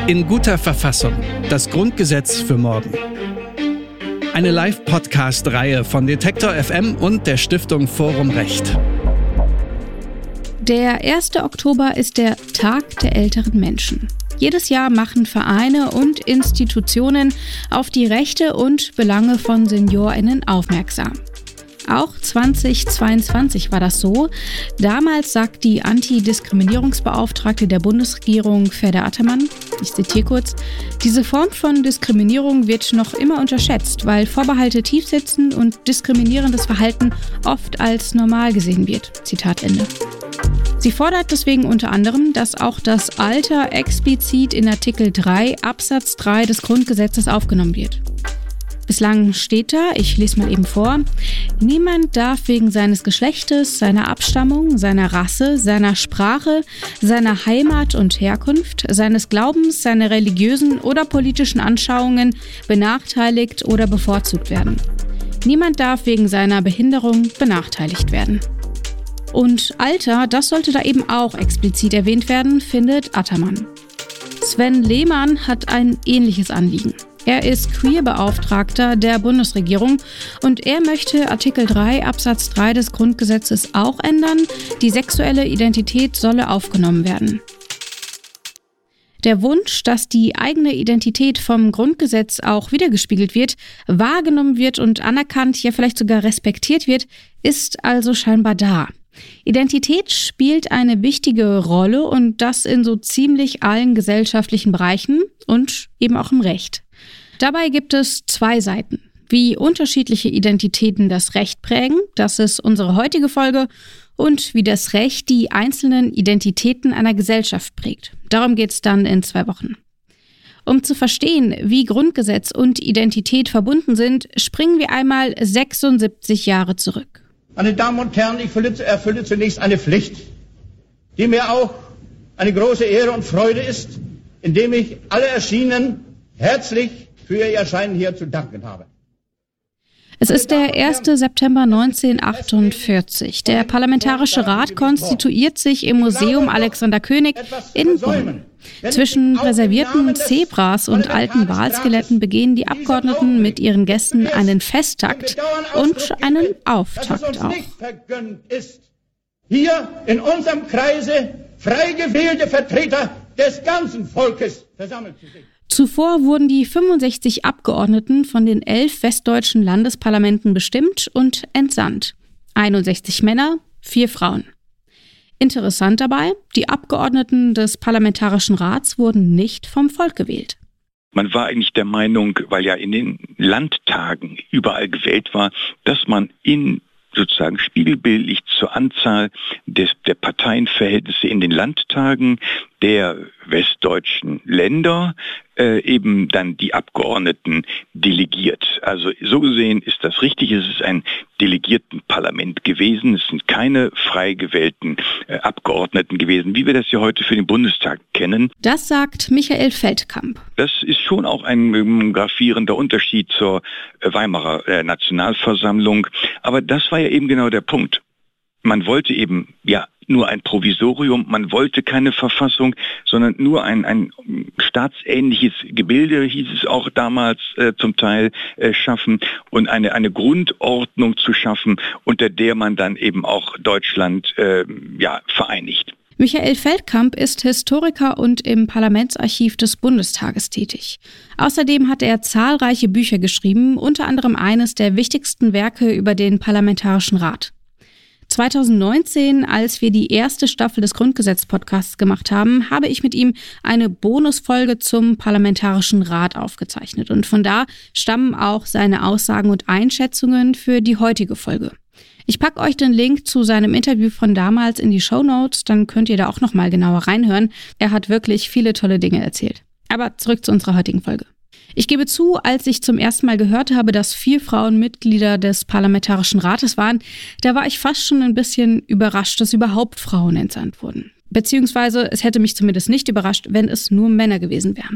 In guter Verfassung. Das Grundgesetz für morgen. Eine Live-Podcast-Reihe von Detektor FM und der Stiftung Forum Recht. Der 1. Oktober ist der Tag der älteren Menschen. Jedes Jahr machen Vereine und Institutionen auf die Rechte und Belange von SeniorInnen aufmerksam. Auch 2022 war das so. Damals sagt die Antidiskriminierungsbeauftragte der Bundesregierung, Ferda Ataman, ich zitiere kurz, diese Form von Diskriminierung wird noch immer unterschätzt, weil Vorbehalte tief sitzen und diskriminierendes Verhalten oft als normal gesehen wird. Zitat Ende. Sie fordert deswegen unter anderem, dass auch das Alter explizit in Artikel 3 Absatz 3 des Grundgesetzes aufgenommen wird. Bislang steht da, ich lese mal eben vor, niemand darf wegen seines Geschlechtes, seiner Abstammung, seiner Rasse, seiner Sprache, seiner Heimat und Herkunft, seines Glaubens, seiner religiösen oder politischen Anschauungen benachteiligt oder bevorzugt werden. Niemand darf wegen seiner Behinderung benachteiligt werden. Und Alter, das sollte da eben auch explizit erwähnt werden, findet Ataman. Sven Lehmann hat ein ähnliches Anliegen. Er ist Queer-Beauftragter der Bundesregierung und er möchte Artikel 3 Absatz 3 des Grundgesetzes auch ändern. Die sexuelle Identität solle aufgenommen werden. Der Wunsch, dass die eigene Identität vom Grundgesetz auch wiedergespiegelt wird, wahrgenommen wird und anerkannt, ja vielleicht sogar respektiert wird, ist also scheinbar da. Identität spielt eine wichtige Rolle und das in so ziemlich allen gesellschaftlichen Bereichen und eben auch im Recht. Dabei gibt es zwei Seiten. Wie unterschiedliche Identitäten das Recht prägen, das ist unsere heutige Folge, und wie das Recht die einzelnen Identitäten einer Gesellschaft prägt. Darum geht es dann in 2 Wochen. Um zu verstehen, wie Grundgesetz und Identität verbunden sind, springen wir einmal 76 Jahre zurück. Meine Damen und Herren, ich erfülle zunächst eine Pflicht, die mir auch eine große Ehre und Freude ist, indem ich alle Erschienenen herzlich für ihr Erscheinen hier zu danken habe. Es ist der 1. September 1948. Der Parlamentarische Rat konstituiert sich im Museum Alexander König in Bonn. Zwischen reservierten Zebras und alten Walskeletten begehen die Abgeordneten mit ihren Gästen einen Festtakt und einen Auftakt auch. Hier in unserem Kreise frei gewählte Vertreter des ganzen Volkes versammelt zu sehen. Zuvor wurden die 65 Abgeordneten von den 11 westdeutschen Landesparlamenten bestimmt und entsandt. 61 Männer, 4 Frauen. Interessant dabei, die Abgeordneten des Parlamentarischen Rats wurden nicht vom Volk gewählt. Man war eigentlich der Meinung, weil ja in den Landtagen überall gewählt war, dass man in sozusagen spiegelbildlich zur Anzahl der Parteienverhältnisse in den Landtagen der westdeutschen Länder eben dann die Abgeordneten delegiert. Also so gesehen ist das richtig, es ist ein Delegiertenparlament gewesen, es sind keine frei gewählten Abgeordneten gewesen, wie wir das ja heute für den Bundestag kennen. Das sagt Michael Feldkamp. Das ist schon auch ein gravierender Unterschied zur Weimarer Nationalversammlung, aber das war ja eben genau der Punkt. Man wollte eben nur ein Provisorium, man wollte keine Verfassung, sondern nur ein staatsähnliches Gebilde, hieß es auch damals zum Teil, schaffen und eine Grundordnung zu schaffen, unter der man dann eben auch Deutschland vereinigt. Michael Feldkamp ist Historiker und im Parlamentsarchiv des Bundestages tätig. Außerdem hat er zahlreiche Bücher geschrieben, unter anderem eines der wichtigsten Werke über den Parlamentarischen Rat. 2019, als wir die erste Staffel des Grundgesetz-Podcasts gemacht haben, habe ich mit ihm eine Bonusfolge zum Parlamentarischen Rat aufgezeichnet. Und von da stammen auch seine Aussagen und Einschätzungen für die heutige Folge. Ich packe euch den Link zu seinem Interview von damals in die Shownotes, dann könnt ihr da auch nochmal genauer reinhören. Er hat wirklich viele tolle Dinge erzählt. Aber zurück zu unserer heutigen Folge. Ich gebe zu, als ich zum ersten Mal gehört habe, dass 4 Frauen Mitglieder des Parlamentarischen Rates waren, da war ich fast schon ein bisschen überrascht, dass überhaupt Frauen entsandt wurden. Beziehungsweise es hätte mich zumindest nicht überrascht, wenn es nur Männer gewesen wären.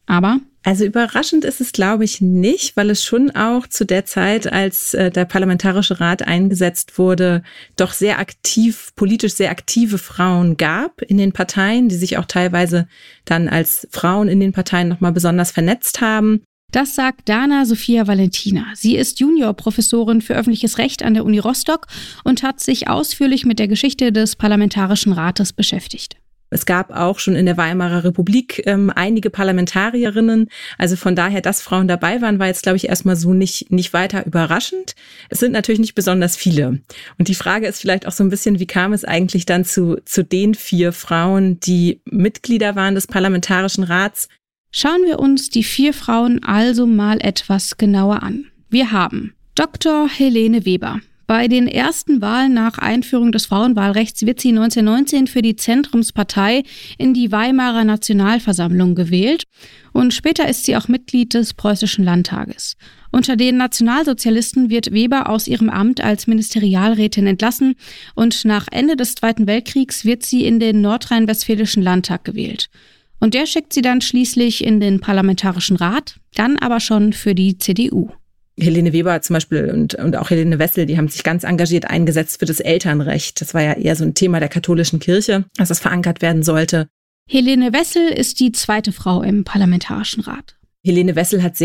Aber also überraschend ist es, glaube ich, nicht, weil es schon auch zu der Zeit, als der Parlamentarische Rat eingesetzt wurde, doch sehr aktiv, politisch sehr aktive Frauen gab in den Parteien, die sich auch teilweise dann als Frauen in den Parteien nochmal besonders vernetzt haben. Das sagt Dana Sophia Valentina. Sie ist Juniorprofessorin für öffentliches Recht an der Uni Rostock und hat sich ausführlich mit der Geschichte des Parlamentarischen Rates beschäftigt. Es gab auch schon in der Weimarer Republik einige Parlamentarierinnen. Also von daher, dass Frauen dabei waren, war jetzt, glaube ich, erstmal so nicht weiter überraschend. Es sind natürlich nicht besonders viele. Und die Frage ist vielleicht auch so ein bisschen, wie kam es eigentlich dann zu den 4 Frauen, die Mitglieder waren des Parlamentarischen Rats? Schauen wir uns die 4 Frauen also mal etwas genauer an. Wir haben Dr. Helene Weber. Bei den ersten Wahlen nach Einführung des Frauenwahlrechts wird sie 1919 für die Zentrumspartei in die Weimarer Nationalversammlung gewählt und später ist sie auch Mitglied des Preußischen Landtages. Unter den Nationalsozialisten wird Weber aus ihrem Amt als Ministerialrätin entlassen und nach Ende des Zweiten Weltkriegs wird sie in den Nordrhein-Westfälischen Landtag gewählt. Und der schickt sie dann schließlich in den Parlamentarischen Rat, dann aber schon für die CDU. Helene Weber zum Beispiel und auch Helene Wessel, die haben sich ganz engagiert eingesetzt für das Elternrecht. Das war ja eher so ein Thema der katholischen Kirche, dass das verankert werden sollte. Helene Wessel ist die 2. Frau im Parlamentarischen Rat. Helene Wessel hat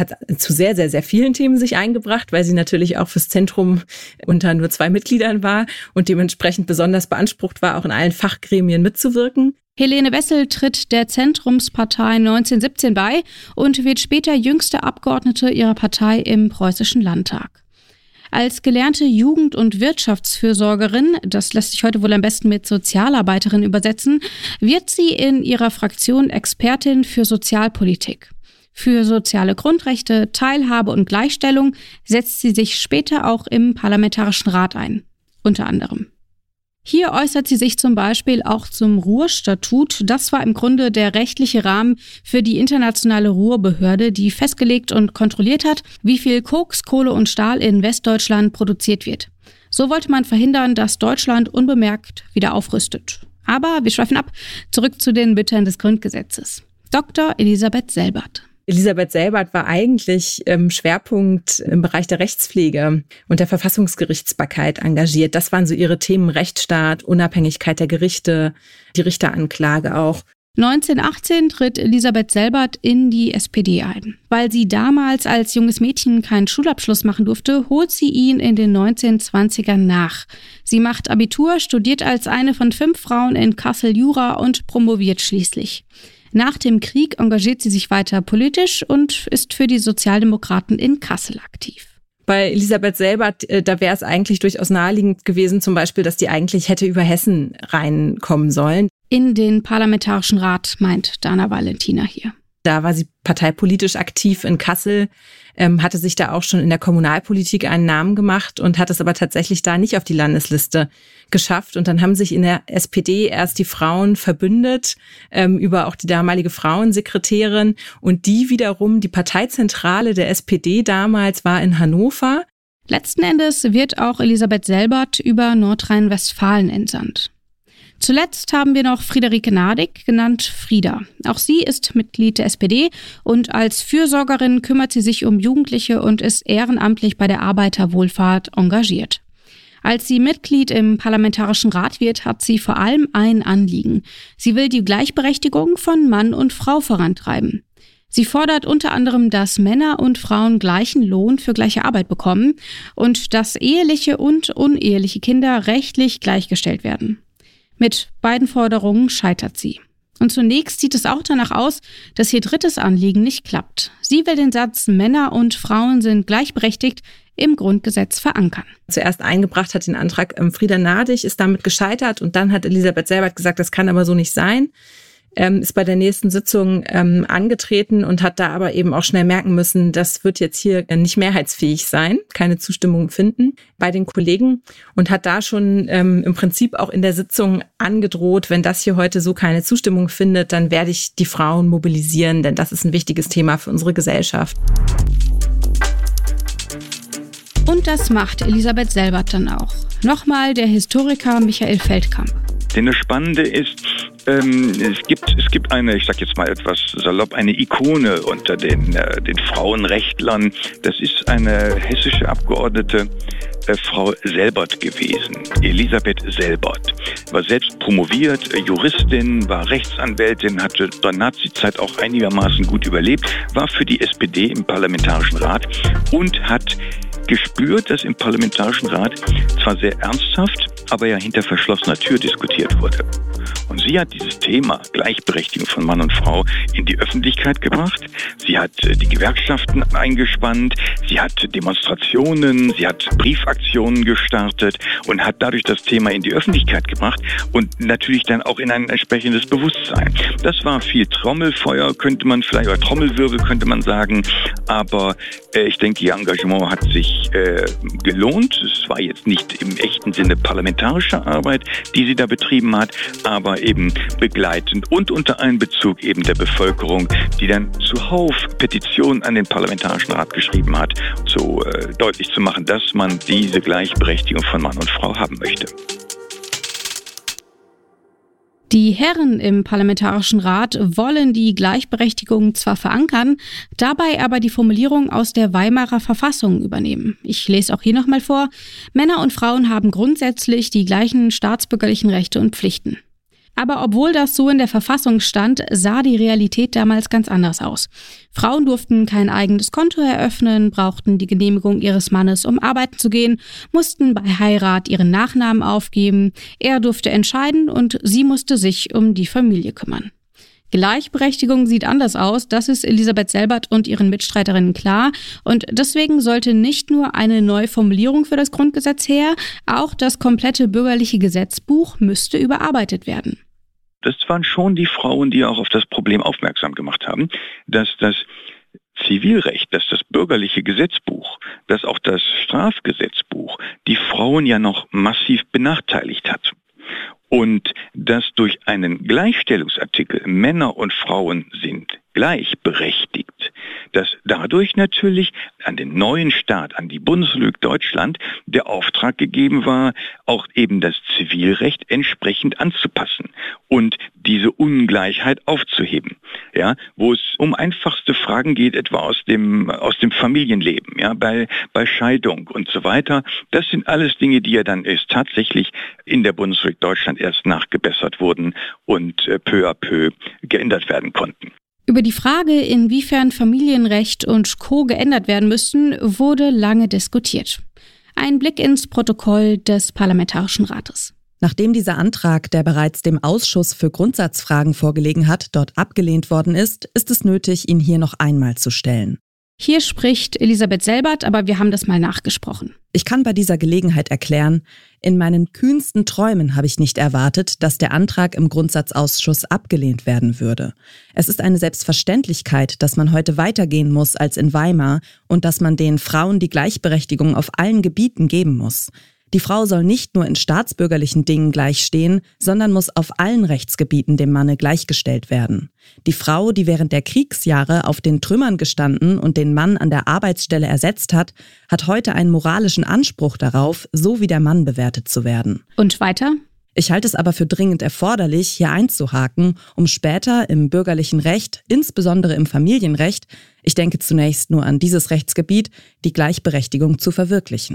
zu sehr vielen Themen sich eingebracht, weil sie natürlich auch fürs Zentrum unter nur 2 Mitgliedern war und dementsprechend besonders beansprucht war, auch in allen Fachgremien mitzuwirken. Helene Wessel tritt der Zentrumspartei 1917 bei und wird später jüngste Abgeordnete ihrer Partei im Preußischen Landtag. Als gelernte Jugend- und Wirtschaftsfürsorgerin, das lässt sich heute wohl am besten mit Sozialarbeiterin übersetzen, wird sie in ihrer Fraktion Expertin für Sozialpolitik. Für soziale Grundrechte, Teilhabe und Gleichstellung setzt sie sich später auch im Parlamentarischen Rat ein, unter anderem. Hier äußert sie sich zum Beispiel auch zum Ruhrstatut. Das war im Grunde der rechtliche Rahmen für die internationale Ruhrbehörde, die festgelegt und kontrolliert hat, wie viel Koks, Kohle und Stahl in Westdeutschland produziert wird. So wollte man verhindern, dass Deutschland unbemerkt wieder aufrüstet. Aber wir schweifen ab, zurück zu den Müttern des Grundgesetzes. Dr. Elisabeth Selbert. Elisabeth Selbert war eigentlich Schwerpunkt im Bereich der Rechtspflege und der Verfassungsgerichtsbarkeit engagiert. Das waren so ihre Themen: Rechtsstaat, Unabhängigkeit der Gerichte, die Richteranklage auch. 1918 tritt Elisabeth Selbert in die SPD ein. Weil sie damals als junges Mädchen keinen Schulabschluss machen durfte, holt sie ihn in den 1920ern nach. Sie macht Abitur, studiert als eine von 5 Frauen in Kassel Jura und promoviert schließlich. Nach dem Krieg engagiert sie sich weiter politisch und ist für die Sozialdemokraten in Kassel aktiv. Bei Elisabeth Selbert, da wäre es eigentlich durchaus naheliegend gewesen, zum Beispiel, dass die eigentlich hätte über Hessen reinkommen sollen. In den Parlamentarischen Rat, meint Dana Valentina hier. Da war sie parteipolitisch aktiv in Kassel, hatte sich da auch schon in der Kommunalpolitik einen Namen gemacht und hat es aber tatsächlich da nicht auf die Landesliste geschafft. Und dann haben sich in der SPD erst die Frauen verbündet, über auch die damalige Frauensekretärin. Und die wiederum, die Parteizentrale der SPD damals war in Hannover. Letzten Endes wird auch Elisabeth Selbert über Nordrhein-Westfalen entsandt. Zuletzt haben wir noch Friederike Nadig, genannt Frieda. Auch sie ist Mitglied der SPD und als Fürsorgerin kümmert sie sich um Jugendliche und ist ehrenamtlich bei der Arbeiterwohlfahrt engagiert. Als sie Mitglied im Parlamentarischen Rat wird, hat sie vor allem ein Anliegen. Sie will die Gleichberechtigung von Mann und Frau vorantreiben. Sie fordert unter anderem, dass Männer und Frauen gleichen Lohn für gleiche Arbeit bekommen und dass eheliche und uneheliche Kinder rechtlich gleichgestellt werden. Mit beiden Forderungen scheitert sie. Und zunächst sieht es auch danach aus, dass ihr drittes Anliegen nicht klappt. Sie will den Satz Männer und Frauen sind gleichberechtigt im Grundgesetz verankern. Zuerst eingebracht hat den Antrag Frieda Nadig, ist damit gescheitert und dann hat Elisabeth Selbert gesagt, das kann aber so nicht sein. Ist bei der nächsten Sitzung angetreten und hat da aber eben auch schnell merken müssen, das wird jetzt hier nicht mehrheitsfähig sein, keine Zustimmung finden bei den Kollegen und hat da schon im Prinzip auch in der Sitzung angedroht, wenn das hier heute so keine Zustimmung findet, dann werde ich die Frauen mobilisieren, denn das ist ein wichtiges Thema für unsere Gesellschaft. Und das macht Elisabeth Selbert dann auch. Nochmal der Historiker Michael Feldkamp. Denn das Spannende ist, es gibt eine, ich sag jetzt mal etwas salopp, eine Ikone unter den Frauenrechtlern. Das ist eine hessische Abgeordnete, Frau Selbert gewesen, Elisabeth Selbert. War selbst promoviert, Juristin, war Rechtsanwältin, hatte der Nazi-Zeit auch einigermaßen gut überlebt, war für die SPD im Parlamentarischen Rat und hat gespürt, dass im Parlamentarischen Rat zwar sehr ernsthaft, aber ja hinter verschlossener Tür diskutiert wurde. Und sie hat dieses Thema Gleichberechtigung von Mann und Frau in die Öffentlichkeit gebracht. Sie hat die Gewerkschaften eingespannt, sie hat Demonstrationen, sie hat Briefaktionen gestartet und hat dadurch das Thema in die Öffentlichkeit gebracht und natürlich dann auch in ein entsprechendes Bewusstsein. Das war viel Trommelfeuer, könnte man vielleicht, oder Trommelwirbel könnte man sagen, aber ich denke, ihr Engagement hat sich gelohnt. Es war jetzt nicht im echten Sinne parlamentarische Arbeit, die sie da betrieben hat, aber eben begleitend und unter Einbezug eben der Bevölkerung, die dann zuhauf Petitionen an den Parlamentarischen Rat geschrieben hat, so deutlich zu machen, dass man diese Gleichberechtigung von Mann und Frau haben möchte. Die Herren im Parlamentarischen Rat wollen die Gleichberechtigung zwar verankern, dabei aber die Formulierung aus der Weimarer Verfassung übernehmen. Ich lese auch hier nochmal vor. Männer und Frauen haben grundsätzlich die gleichen staatsbürgerlichen Rechte und Pflichten. Aber obwohl das so in der Verfassung stand, sah die Realität damals ganz anders aus. Frauen durften kein eigenes Konto eröffnen, brauchten die Genehmigung ihres Mannes, um arbeiten zu gehen, mussten bei Heirat ihren Nachnamen aufgeben, er durfte entscheiden und sie musste sich um die Familie kümmern. Gleichberechtigung sieht anders aus, das ist Elisabeth Selbert und ihren Mitstreiterinnen klar. Und deswegen sollte nicht nur eine Neuformulierung für das Grundgesetz her, auch das komplette bürgerliche Gesetzbuch müsste überarbeitet werden. Das waren schon die Frauen, die auch auf das Problem aufmerksam gemacht haben, dass das Zivilrecht, dass das bürgerliche Gesetzbuch, dass auch das Strafgesetzbuch die Frauen ja noch massiv benachteiligt hat. Und dass durch einen Gleichstellungsartikel Männer und Frauen sind gleichberechtigt, dass dadurch natürlich an den neuen Staat, an die Bundesrepublik Deutschland, der Auftrag gegeben war, auch eben das Zivilrecht entsprechend anzupassen und diese Ungleichheit aufzuheben. Ja, wo es um einfachste Fragen geht, etwa aus dem Familienleben, ja, bei Scheidung und so weiter. Das sind alles Dinge, die ja dann erst tatsächlich in der Bundesrepublik Deutschland erst nachgebessert wurden und peu à peu geändert werden konnten. Über die Frage, inwiefern Familienrecht und Co. geändert werden müssten, wurde lange diskutiert. Ein Blick ins Protokoll des Parlamentarischen Rates. Nachdem dieser Antrag, der bereits dem Ausschuss für Grundsatzfragen vorgelegen hat, dort abgelehnt worden ist, ist es nötig, ihn hier noch einmal zu stellen. Hier spricht Elisabeth Selbert, aber wir haben das mal nachgesprochen. Ich kann bei dieser Gelegenheit erklären, in meinen kühnsten Träumen habe ich nicht erwartet, dass der Antrag im Grundsatzausschuss abgelehnt werden würde. Es ist eine Selbstverständlichkeit, dass man heute weitergehen muss als in Weimar und dass man den Frauen die Gleichberechtigung auf allen Gebieten geben muss. Die Frau soll nicht nur in staatsbürgerlichen Dingen gleichstehen, sondern muss auf allen Rechtsgebieten dem Manne gleichgestellt werden. Die Frau, die während der Kriegsjahre auf den Trümmern gestanden und den Mann an der Arbeitsstelle ersetzt hat, hat heute einen moralischen Anspruch darauf, so wie der Mann bewertet zu werden. Und weiter? Ich halte es aber für dringend erforderlich, hier einzuhaken, um später im bürgerlichen Recht, insbesondere im Familienrecht, ich denke zunächst nur an dieses Rechtsgebiet, die Gleichberechtigung zu verwirklichen.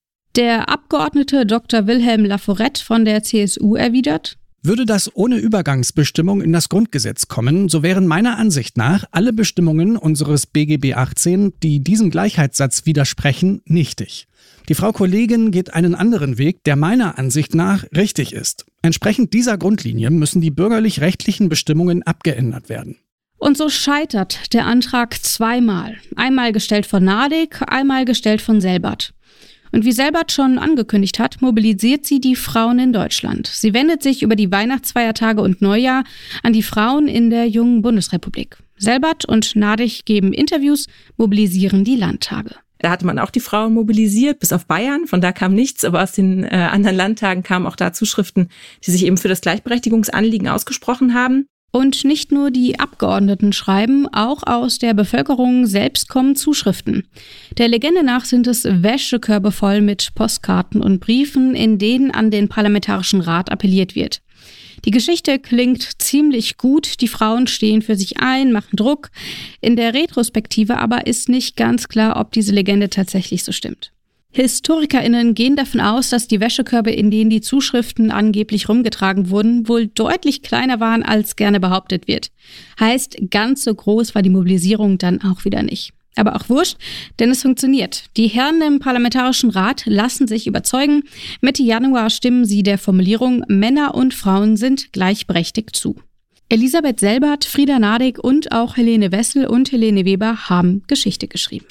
Der Abgeordnete Dr. Wilhelm Laforet von der CSU erwidert: Würde das ohne Übergangsbestimmung in das Grundgesetz kommen, so wären meiner Ansicht nach alle Bestimmungen unseres BGB 18, die diesem Gleichheitssatz widersprechen, nichtig. Die Frau Kollegin geht einen anderen Weg, der meiner Ansicht nach richtig ist. Entsprechend dieser Grundlinie müssen die bürgerlich-rechtlichen Bestimmungen abgeändert werden. Und so scheitert der Antrag zweimal. Einmal gestellt von Nadig, einmal gestellt von Selbert. Und wie Selbert schon angekündigt hat, mobilisiert sie die Frauen in Deutschland. Sie wendet sich über die Weihnachtsfeiertage und Neujahr an die Frauen in der jungen Bundesrepublik. Selbert und Nadig geben Interviews, mobilisieren die Landtage. Da hatte man auch die Frauen mobilisiert, bis auf Bayern. Von da kam nichts, aber aus den anderen Landtagen kamen auch da Zuschriften, die sich eben für das Gleichberechtigungsanliegen ausgesprochen haben. Und nicht nur die Abgeordneten schreiben, auch aus der Bevölkerung selbst kommen Zuschriften. Der Legende nach sind es Wäschekörbe voll mit Postkarten und Briefen, in denen an den Parlamentarischen Rat appelliert wird. Die Geschichte klingt ziemlich gut, die Frauen stehen für sich ein, machen Druck. In der Retrospektive aber ist nicht ganz klar, ob diese Legende tatsächlich so stimmt. HistorikerInnen gehen davon aus, dass die Wäschekörbe, in denen die Zuschriften angeblich rumgetragen wurden, wohl deutlich kleiner waren, als gerne behauptet wird. Heißt, ganz so groß war die Mobilisierung dann auch wieder nicht. Aber auch wurscht, denn es funktioniert. Die Herren im Parlamentarischen Rat lassen sich überzeugen. Mitte Januar stimmen sie der Formulierung Männer und Frauen sind gleichberechtigt zu. Elisabeth Selbert, Frieda Nadig und auch Helene Wessel und Helene Weber haben Geschichte geschrieben.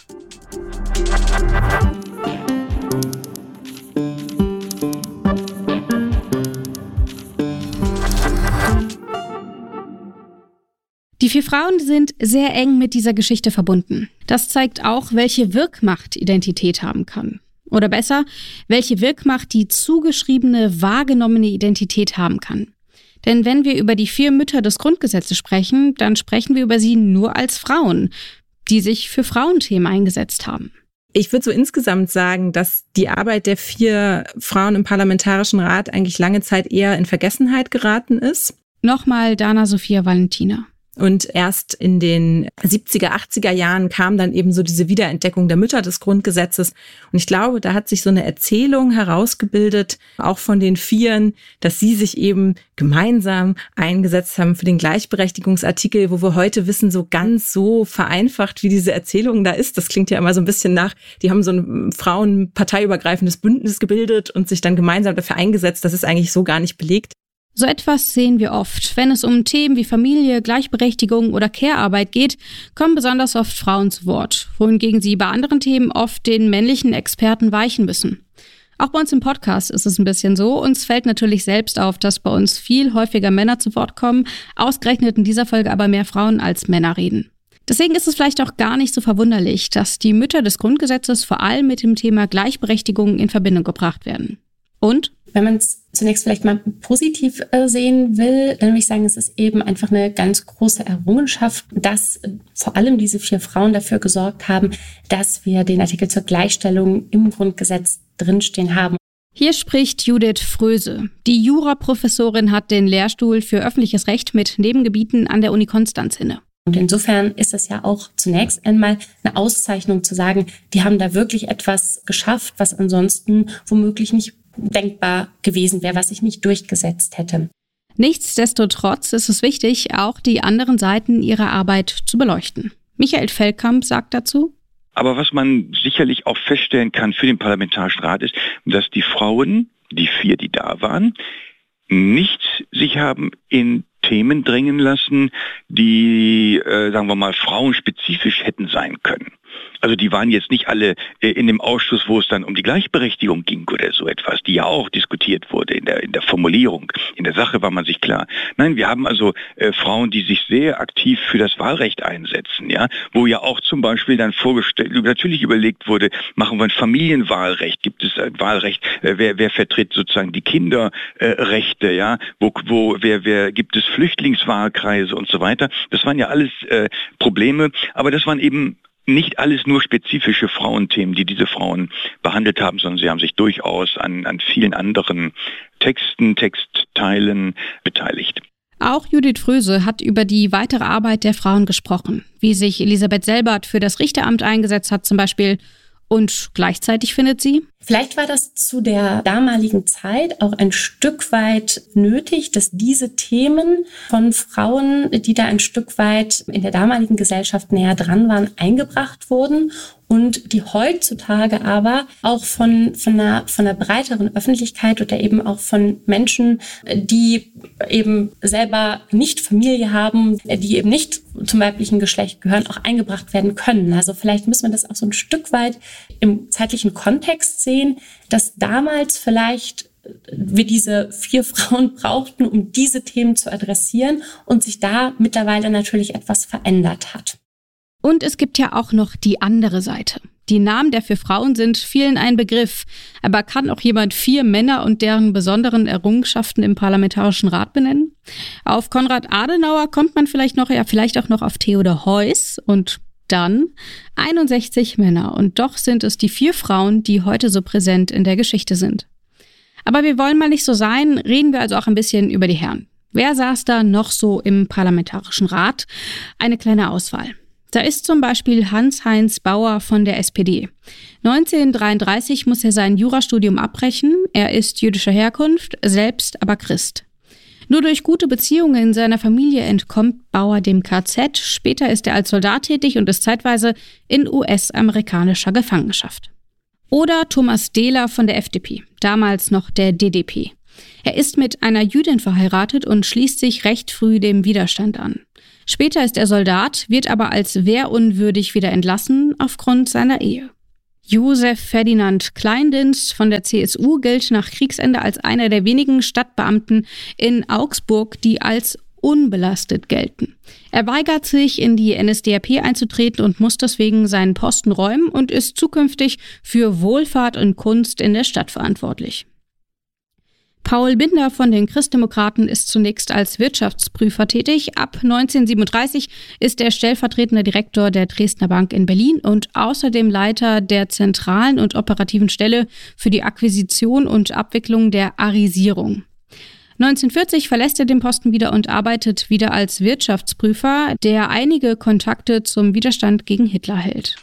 Die 4 Frauen sind sehr eng mit dieser Geschichte verbunden. Das zeigt auch, welche Wirkmacht Identität haben kann. Oder besser, welche Wirkmacht die zugeschriebene, wahrgenommene Identität haben kann. Denn wenn wir über die 4 Mütter des Grundgesetzes sprechen, dann sprechen wir über sie nur als Frauen, die sich für Frauenthemen eingesetzt haben. Ich würde so insgesamt sagen, dass die Arbeit der 4 Frauen im Parlamentarischen Rat eigentlich lange Zeit eher in Vergessenheit geraten ist. Nochmal Dana Sophia Valentina. Und erst in den 70er, 80er Jahren kam dann eben so diese Wiederentdeckung der Mütter des Grundgesetzes. Und ich glaube, da hat sich so eine Erzählung herausgebildet, auch von den 4, dass sie sich eben gemeinsam eingesetzt haben für den Gleichberechtigungsartikel, wo wir heute wissen, so ganz so vereinfacht, wie diese Erzählung da ist. Das klingt ja immer so ein bisschen nach, die haben so ein frauenparteiübergreifendes Bündnis gebildet und sich dann gemeinsam dafür eingesetzt. Das ist eigentlich so gar nicht belegt. So etwas sehen wir oft. Wenn es um Themen wie Familie, Gleichberechtigung oder Care-Arbeit geht, kommen besonders oft Frauen zu Wort, wohingegen sie bei anderen Themen oft den männlichen Experten weichen müssen. Auch bei uns im Podcast ist es ein bisschen so. Uns fällt natürlich selbst auf, dass bei uns viel häufiger Männer zu Wort kommen, ausgerechnet in dieser Folge aber mehr Frauen als Männer reden. Deswegen ist es vielleicht auch gar nicht so verwunderlich, dass die Mütter des Grundgesetzes vor allem mit dem Thema Gleichberechtigung in Verbindung gebracht werden. Und? Wenn man es zunächst vielleicht mal positiv sehen will, dann würde ich sagen, es ist eben einfach eine ganz große Errungenschaft, dass vor allem diese 4 Frauen dafür gesorgt haben, dass wir den Artikel zur Gleichstellung im Grundgesetz drinstehen haben. Hier spricht Judith Fröse. Die Juraprofessorin hat den Lehrstuhl für öffentliches Recht mit Nebengebieten an der Uni Konstanz inne. Und insofern ist es ja auch zunächst einmal eine Auszeichnung zu sagen, die haben da wirklich etwas geschafft, was ansonsten womöglich nicht denkbar gewesen wäre, was sich nicht durchgesetzt hätte. Nichtsdestotrotz ist es wichtig, auch die anderen Seiten ihrer Arbeit zu beleuchten. Michael Feldkamp sagt dazu: Aber was man sicherlich auch feststellen kann für den Parlamentarischen Rat ist, dass die Frauen, die 4, die da waren, nicht sich haben in Themen drängen lassen, die, sagen wir mal, frauenspezifisch hätten sein können. Also die waren jetzt nicht alle in dem Ausschuss, wo es dann um die Gleichberechtigung ging oder so etwas, die ja auch diskutiert wurde in der Formulierung. In der Sache war man sich klar. Nein, wir haben also Frauen, die sich sehr aktiv für das Wahlrecht einsetzen, ja, wo ja auch zum Beispiel dann natürlich überlegt wurde, machen wir ein Familienwahlrecht, gibt es ein Wahlrecht, wer vertritt sozusagen die Kinderrechte, ja, wer gibt es Flüchtlingswahlkreise und so weiter. Das waren ja alles Probleme, aber das waren eben nicht alles nur spezifische Frauenthemen, die diese Frauen behandelt haben, sondern sie haben sich durchaus an vielen anderen Textteilen beteiligt. Auch Judith Fröse hat über die weitere Arbeit der Frauen gesprochen, wie sich Elisabeth Selbert für das Richteramt eingesetzt hat zum Beispiel. Und gleichzeitig findet sie: Vielleicht war das zu der damaligen Zeit auch ein Stück weit nötig, dass diese Themen von Frauen, die da ein Stück weit in der damaligen Gesellschaft näher dran waren, eingebracht wurden und die heutzutage aber auch von einer breiteren Öffentlichkeit oder eben auch von Menschen, die eben selber nicht Familie haben, die eben nicht zum weiblichen Geschlecht gehören, auch eingebracht werden können. Also vielleicht müssen wir das auch so ein Stück weit im zeitlichen Kontext sehen, dass damals vielleicht wir diese 4 Frauen brauchten, um diese Themen zu adressieren und sich da mittlerweile natürlich etwas verändert hat. Und es gibt ja auch noch die andere Seite. Die Namen der 4 Frauen sind vielen ein Begriff. Aber kann auch jemand 4 Männer und deren besonderen Errungenschaften im Parlamentarischen Rat benennen? Auf Konrad Adenauer kommt man vielleicht auch noch auf Theodor Heuss und dann 61 Männer. Und doch sind es die 4 Frauen, die heute so präsent in der Geschichte sind. Aber wir wollen mal nicht so sein, reden wir also auch ein bisschen über die Herren. Wer saß da noch so im Parlamentarischen Rat? Eine kleine Auswahl. Da ist zum Beispiel Hans-Heinz Bauer von der SPD. 1933 muss er sein Jurastudium abbrechen. Er ist jüdischer Herkunft, selbst aber Christ. Nur durch gute Beziehungen in seiner Familie entkommt Bauer dem KZ. Später ist er als Soldat tätig und ist zeitweise in US-amerikanischer Gefangenschaft. Oder Thomas Dehler von der FDP, damals noch der DDP. Er ist mit einer Jüdin verheiratet und schließt sich recht früh dem Widerstand an. Später ist er Soldat, wird aber als wehrunwürdig wieder entlassen aufgrund seiner Ehe. Josef Ferdinand Kleindienst von der CSU gilt nach Kriegsende als einer der wenigen Stadtbeamten in Augsburg, die als unbelastet gelten. Er weigert sich, in die NSDAP einzutreten und muss deswegen seinen Posten räumen und ist zukünftig für Wohlfahrt und Kunst in der Stadt verantwortlich. Paul Binder von den Christdemokraten ist zunächst als Wirtschaftsprüfer tätig. Ab 1937 ist er stellvertretender Direktor der Dresdner Bank in Berlin und außerdem Leiter der zentralen und operativen Stelle für die Akquisition und Abwicklung der Arisierung. 1940 verlässt er den Posten wieder und arbeitet wieder als Wirtschaftsprüfer, der einige Kontakte zum Widerstand gegen Hitler hält.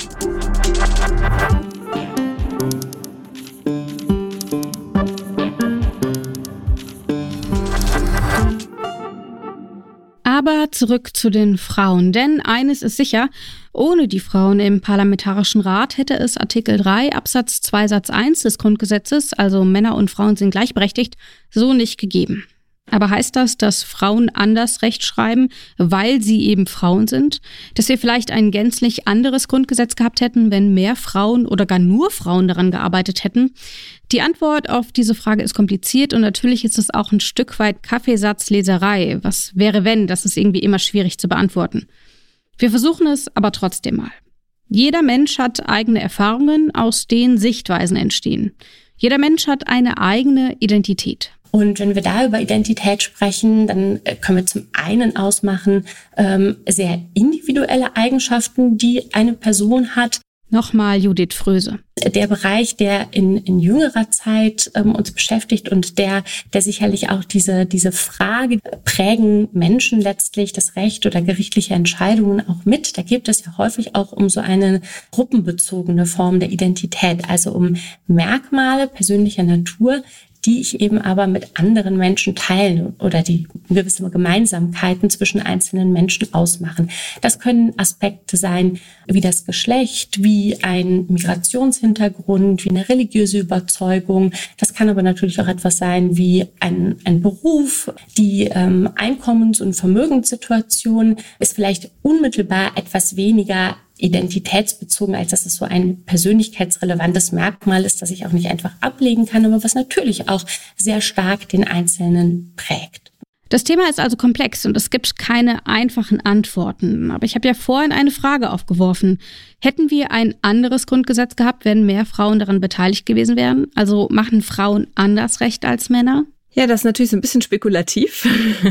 Aber zurück zu den Frauen, denn eines ist sicher, ohne die Frauen im Parlamentarischen Rat hätte es Artikel 3 Absatz 2 Satz 1 des Grundgesetzes, also Männer und Frauen sind gleichberechtigt, so nicht gegeben. Aber heißt das, dass Frauen anders Recht schreiben, weil sie eben Frauen sind? Dass wir vielleicht ein gänzlich anderes Grundgesetz gehabt hätten, wenn mehr Frauen oder gar nur Frauen daran gearbeitet hätten? Die Antwort auf diese Frage ist kompliziert und natürlich ist es auch ein Stück weit Kaffeesatzleserei. Was wäre wenn? Das ist irgendwie immer schwierig zu beantworten. Wir versuchen es aber trotzdem mal. Jeder Mensch hat eigene Erfahrungen, aus denen Sichtweisen entstehen. Jeder Mensch hat eine eigene Identität. Und wenn wir da über Identität sprechen, dann können wir zum einen ausmachen sehr individuelle Eigenschaften, die eine Person hat. Nochmal Judith Fröse. Der Bereich, der in jüngerer Zeit uns beschäftigt und der sicherlich auch diese Frage, prägen Menschen letztlich das Recht oder gerichtliche Entscheidungen auch mit? Da geht es ja häufig auch um so eine gruppenbezogene Form der Identität, also um Merkmale persönlicher Natur, die ich eben aber mit anderen Menschen teile oder die gewisse Gemeinsamkeiten zwischen einzelnen Menschen ausmachen. Das können Aspekte sein, wie das Geschlecht, wie ein Migrationshintergrund, wie eine religiöse Überzeugung. Das kann aber natürlich auch etwas sein wie ein Beruf. Die Einkommens- und Vermögenssituation ist vielleicht unmittelbar etwas weniger identitätsbezogen, als dass es so ein persönlichkeitsrelevantes Merkmal ist, das ich auch nicht einfach ablegen kann, aber was natürlich auch sehr stark den Einzelnen prägt. Das Thema ist also komplex und es gibt keine einfachen Antworten. Aber ich habe ja vorhin eine Frage aufgeworfen. Hätten wir ein anderes Grundgesetz gehabt, wenn mehr Frauen daran beteiligt gewesen wären? Also machen Frauen anders Recht als Männer? Ja, das ist natürlich so ein bisschen spekulativ.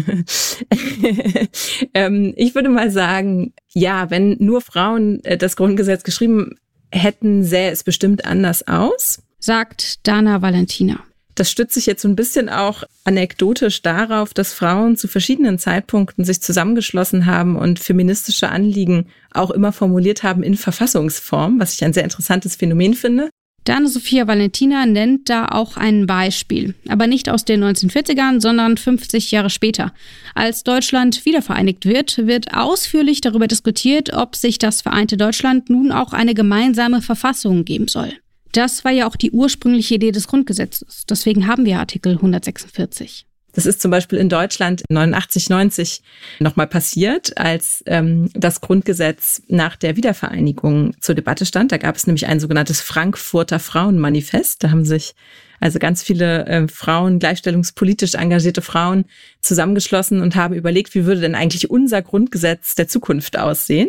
Ich würde mal sagen, ja, wenn nur Frauen das Grundgesetz geschrieben hätten, sähe es bestimmt anders aus, sagt Dana Valentina. Das stützt sich jetzt so ein bisschen auch anekdotisch darauf, dass Frauen zu verschiedenen Zeitpunkten sich zusammengeschlossen haben und feministische Anliegen auch immer formuliert haben in Verfassungsform, was ich ein sehr interessantes Phänomen finde. Dana Sophia Valentina nennt da auch ein Beispiel, aber nicht aus den 1940ern, sondern 50 Jahre später. Als Deutschland wiedervereinigt wird ausführlich darüber diskutiert, ob sich das vereinte Deutschland nun auch eine gemeinsame Verfassung geben soll. Das war ja auch die ursprüngliche Idee des Grundgesetzes. Deswegen haben wir Artikel 146. Das ist zum Beispiel in Deutschland 89, 90 nochmal passiert, als das Grundgesetz nach der Wiedervereinigung zur Debatte stand. Da gab es nämlich ein sogenanntes Frankfurter Frauenmanifest. Da haben sich also ganz viele Frauen, gleichstellungspolitisch engagierte Frauen zusammengeschlossen und haben überlegt, wie würde denn eigentlich unser Grundgesetz der Zukunft aussehen?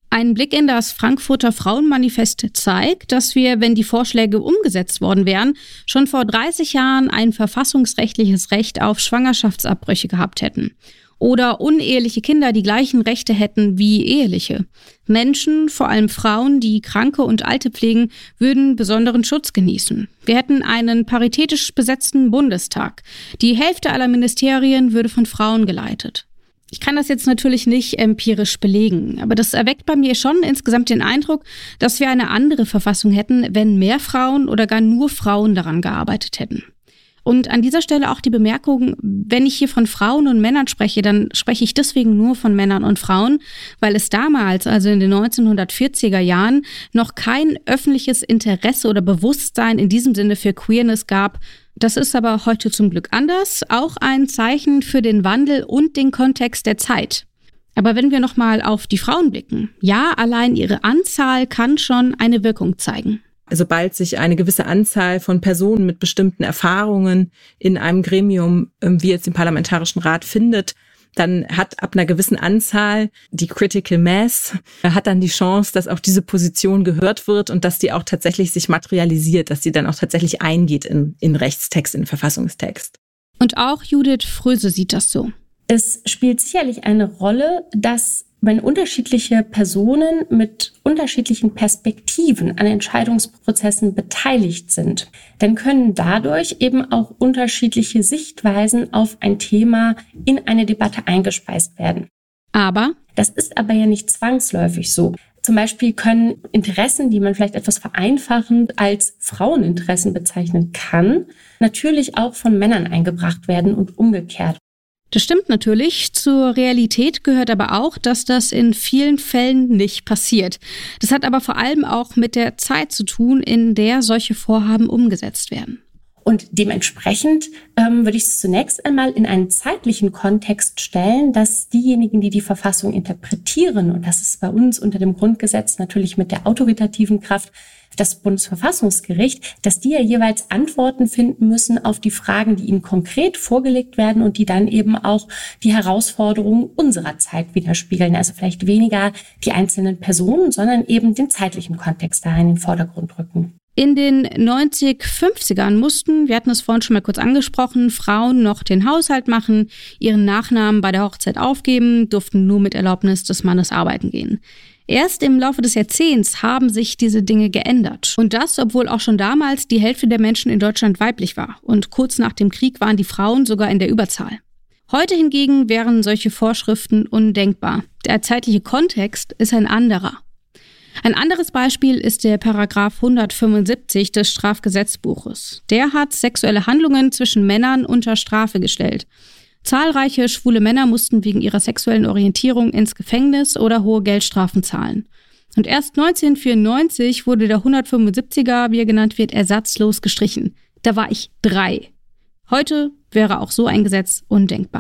Ein Blick in das Frankfurter Frauenmanifest zeigt, dass wir, wenn die Vorschläge umgesetzt worden wären, schon vor 30 Jahren ein verfassungsrechtliches Recht auf Schwangerschaftsabbrüche gehabt hätten. Oder uneheliche Kinder die gleichen Rechte hätten wie eheliche. Menschen, vor allem Frauen, die Kranke und Alte pflegen, würden besonderen Schutz genießen. Wir hätten einen paritätisch besetzten Bundestag. Die Hälfte aller Ministerien würde von Frauen geleitet. Ich kann das jetzt natürlich nicht empirisch belegen, aber das erweckt bei mir schon insgesamt den Eindruck, dass wir eine andere Verfassung hätten, wenn mehr Frauen oder gar nur Frauen daran gearbeitet hätten. Und an dieser Stelle auch die Bemerkung, wenn ich hier von Frauen und Männern spreche, dann spreche ich deswegen nur von Männern und Frauen, weil es damals, also in den 1940er Jahren, noch kein öffentliches Interesse oder Bewusstsein in diesem Sinne für Queerness gab. Das ist aber heute zum Glück anders, auch ein Zeichen für den Wandel und den Kontext der Zeit. Aber wenn wir nochmal auf die Frauen blicken, ja, allein ihre Anzahl kann schon eine Wirkung zeigen. Sobald sich eine gewisse Anzahl von Personen mit bestimmten Erfahrungen in einem Gremium, wie jetzt im Parlamentarischen Rat, findet, dann hat ab einer gewissen Anzahl die Critical Mass, hat dann die Chance, dass auch diese Position gehört wird und dass die auch tatsächlich sich materialisiert, dass die dann auch tatsächlich eingeht in Rechtstext, in Verfassungstext. Und auch Judith Fröse sieht das so. Es spielt sicherlich eine Rolle, dass wenn unterschiedliche Personen mit unterschiedlichen Perspektiven an Entscheidungsprozessen beteiligt sind, dann können dadurch eben auch unterschiedliche Sichtweisen auf ein Thema in eine Debatte eingespeist werden. Aber das ist aber ja nicht zwangsläufig so. Zum Beispiel können Interessen, die man vielleicht etwas vereinfachend als Fraueninteressen bezeichnen kann, natürlich auch von Männern eingebracht werden und umgekehrt. Das stimmt natürlich. Zur Realität gehört aber auch, dass das in vielen Fällen nicht passiert. Das hat aber vor allem auch mit der Zeit zu tun, in der solche Vorhaben umgesetzt werden. Und dementsprechend würde ich es zunächst einmal in einen zeitlichen Kontext stellen, dass diejenigen, die die Verfassung interpretieren, und das ist bei uns unter dem Grundgesetz natürlich mit der autoritativen Kraft das Bundesverfassungsgericht, dass die ja jeweils Antworten finden müssen auf die Fragen, die ihnen konkret vorgelegt werden und die dann eben auch die Herausforderungen unserer Zeit widerspiegeln. Also vielleicht weniger die einzelnen Personen, sondern eben den zeitlichen Kontext da in den Vordergrund rücken. In den 50ern mussten, wir hatten es vorhin schon mal kurz angesprochen, Frauen noch den Haushalt machen, ihren Nachnamen bei der Hochzeit aufgeben, durften nur mit Erlaubnis des Mannes arbeiten gehen. Erst im Laufe des Jahrzehnts haben sich diese Dinge geändert. Und das, obwohl auch schon damals die Hälfte der Menschen in Deutschland weiblich war. Und kurz nach dem Krieg waren die Frauen sogar in der Überzahl. Heute hingegen wären solche Vorschriften undenkbar. Der zeitliche Kontext ist ein anderer. Ein anderes Beispiel ist der Paragraph 175 des Strafgesetzbuches. Der hat sexuelle Handlungen zwischen Männern unter Strafe gestellt. Zahlreiche schwule Männer mussten wegen ihrer sexuellen Orientierung ins Gefängnis oder hohe Geldstrafen zahlen. Und erst 1994 wurde der 175er, wie er genannt wird, ersatzlos gestrichen. Da war ich 3. Heute wäre auch so ein Gesetz undenkbar.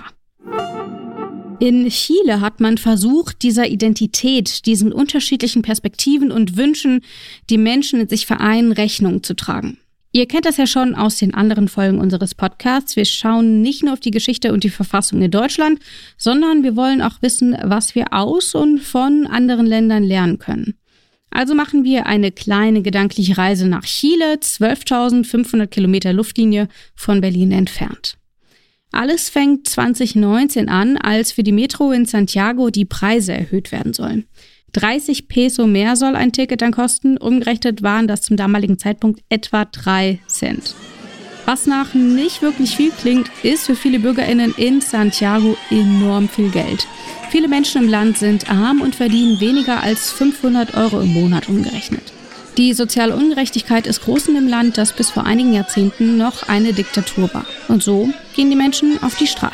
In Chile hat man versucht, dieser Identität, diesen unterschiedlichen Perspektiven und Wünschen, die Menschen in sich vereinen, Rechnung zu tragen. Ihr kennt das ja schon aus den anderen Folgen unseres Podcasts. Wir schauen nicht nur auf die Geschichte und die Verfassung in Deutschland, sondern wir wollen auch wissen, was wir aus und von anderen Ländern lernen können. Also machen wir eine kleine gedankliche Reise nach Chile, 12.500 Kilometer Luftlinie von Berlin entfernt. Alles fängt 2019 an, als für die Metro in Santiago die Preise erhöht werden sollen. 30 Peso mehr soll ein Ticket dann kosten. Umgerechnet waren das zum damaligen Zeitpunkt etwa 3 Cent. Was nach nicht wirklich viel klingt, ist für viele BürgerInnen in Santiago enorm viel Geld. Viele Menschen im Land sind arm und verdienen weniger als 500 € im Monat umgerechnet. Die soziale Ungerechtigkeit ist groß in dem Land, das bis vor einigen Jahrzehnten noch eine Diktatur war. Und so gehen die Menschen auf die Straße.